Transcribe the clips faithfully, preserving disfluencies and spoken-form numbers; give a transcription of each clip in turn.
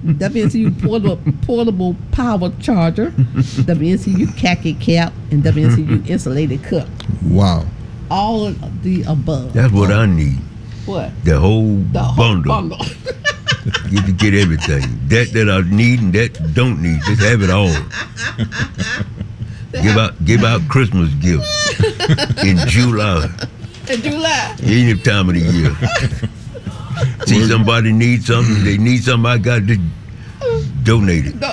W N C U portable, portable power charger, W N C U khaki cap, and W N C U insulated cup. Wow. All of the above. That's what I need. What? The whole The whole bundle. bundle. Get to get everything. That that I need and that don't need. Just have it all. give out give out Christmas gifts in July. In July. Any time of the year. See somebody needs something, they need something, I got to donate it.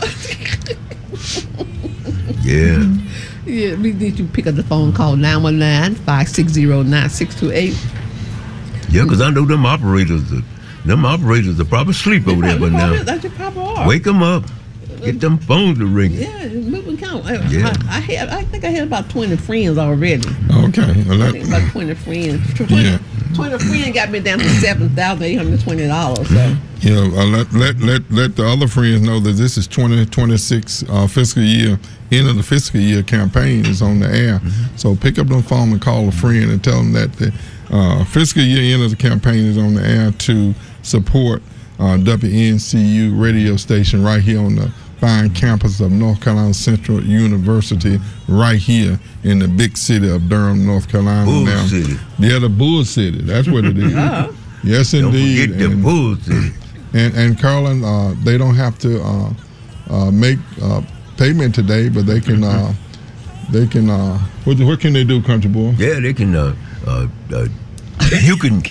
Yeah. Yeah, we need you to pick up the phone, call nine one nine, five six zero, nine six two eight. Yeah, because I know them operators, are, them operators are probably asleep over there, but now. That's your proper are. Wake them up. Get them phones to ring. Yeah, move and count. I, Yeah. I, I, had, I think I had about twenty friends already. Okay. Well, I that, think about twenty friends. twenty, Yeah. twenty friends got me down to seven thousand eight hundred twenty dollars. So. you know, uh, let, let let let the other friends know that this is twenty twenty-six uh, fiscal year, end of the fiscal year campaign is on the air. Mm-hmm. So pick up the phone and call a friend and tell them that the uh, fiscal year end of the campaign is on the air to support uh, W N C U radio station right here on the fine campus of North Carolina Central University, right here in the big city of Durham, North Carolina. Bull now. City. Yeah, the Bull City. That's what it is. Uh-huh. Yes, Don't indeed. forget the And- Bull City. And and Carolyn, uh, they don't have to uh, uh, make uh, payment today, but they can uh, they can uh, what what can they do, country boy? Yeah, they can. Uh, uh, uh, you can.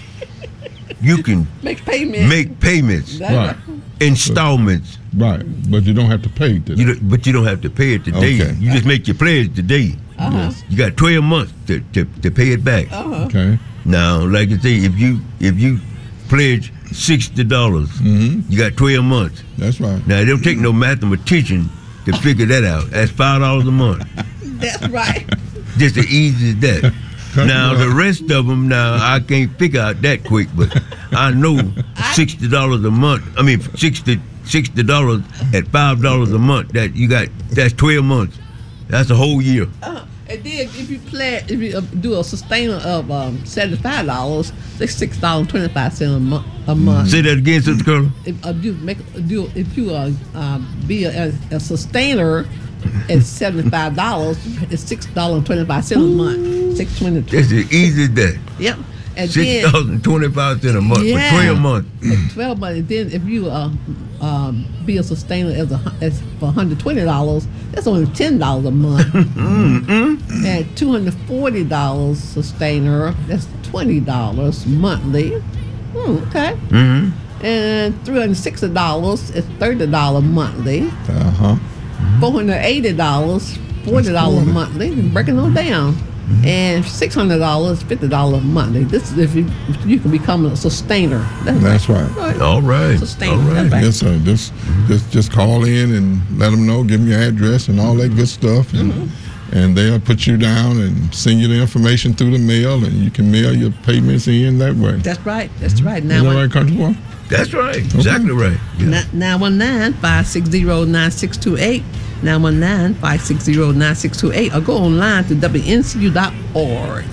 You can Make payment. make payments, That's Right. installments. Right, but you don't have to pay today. You don't, but you don't have to pay it today. Okay. You just make your pledge today. Uh-huh. You got twelve months to, to, to pay it back. Uh-huh. Okay. Now, like I say, if you if you pledge sixty dollars, Mm-hmm. you got twelve months. That's right. Now, it don't take no mathematician to figure that out. That's five dollars a month. That's right. Just as easy as that. Now, the rest of them, now, I can't figure out that quick, but I know sixty dollars a month, I mean, sixty dollars at five dollars a month, that you got, that's twelve months. That's a whole year. Uh-huh. And then if you plan, if you uh, do a sustainer of um, seventy-five dollars, that's six dollars and twenty-five cents a month. A month. Say that again, Sister Carla. If uh, you make do if you uh, uh be a, a sustainer at seventy-five dollars, it's six dollars and twenty-five cents a month. Six twenty. That's as easy as that. Yep. And Six then dollars and twenty-five cents a month Yeah. for twelve months. at twelve months. And then if you uh, um, be a sustainer as a hu- as for one hundred twenty dollars, that's only ten dollars a month. Mm-hmm. At two hundred forty dollars sustainer, that's twenty dollars monthly. Hmm, okay. Mm-hmm. And three hundred sixty dollars is thirty dollars monthly. Uh huh. four hundred eighty dollars, forty dollars forty. monthly. Breaking them down. And six hundred dollars, fifty dollars monthly. This is if you if you can become a sustainer. That's, That's right. right. All right. Sustainer. All right. That's right. Yes, sir. Just just just call in and let them know, give them your address and all that good stuff, and Mm-hmm. and they'll put you down and send you the information through the mail, and you can mail your payments in that way. That's right. That's right. Is Now that one right, country boy? That's right. Exactly right. Yeah. nine one nine, five six zero, nine six two eight. nine one nine, five six zero, nine six two eight, or go online to W N C U dot org.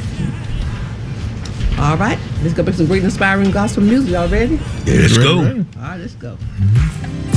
All right, let's go back to some great inspiring gospel music. Y'all ready? Yeah, let's Ready, go. ready? All right, let's go.